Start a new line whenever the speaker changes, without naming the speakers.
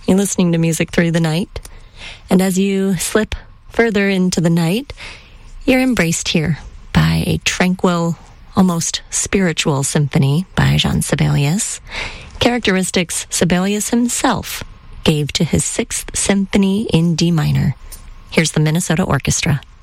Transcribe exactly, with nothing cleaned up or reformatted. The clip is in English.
You're listening to Music Through the Night. And as you slip further into the night, you're embraced here by a tranquil, almost spiritual symphony by Jean Sibelius. Characteristics Sibelius himself gave to his Sixth Symphony in D minor. Here's the Minnesota Orchestra.